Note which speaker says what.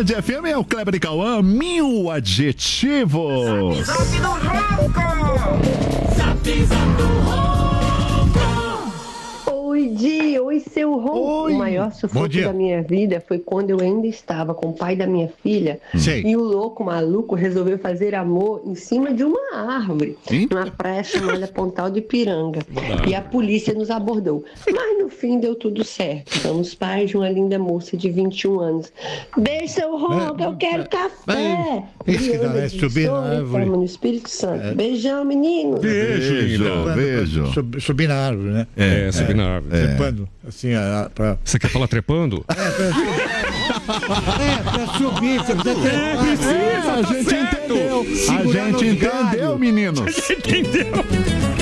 Speaker 1: Band FM, é o Kleber e Cauã, 1000 adjetivos.
Speaker 2: Zap do Ronco! Zap do Ronco!
Speaker 3: Oi, Di, oi, seu Ronco. O maior sufoco da minha vida foi quando eu ainda estava com o pai da minha filha. E o louco maluco resolveu fazer amor em cima de uma árvore, numa praia chamada Pontal de Piranga. E a polícia nos abordou. Mas no fim deu tudo certo. Somos pais de uma linda moça de 21 anos. Beijo, seu Ronco, eu quero café.
Speaker 4: Esse que não é subir na árvore.
Speaker 3: No Espírito Santo. Beijão, meninos.
Speaker 1: Beijo.
Speaker 4: Subir na árvore, né?
Speaker 5: Subir na árvore.
Speaker 4: Trepando, assim, pra...
Speaker 5: Você quer falar trepando?
Speaker 4: Pra subir, você precisa
Speaker 1: A gente entendeu, meninos.
Speaker 5: A gente entendeu.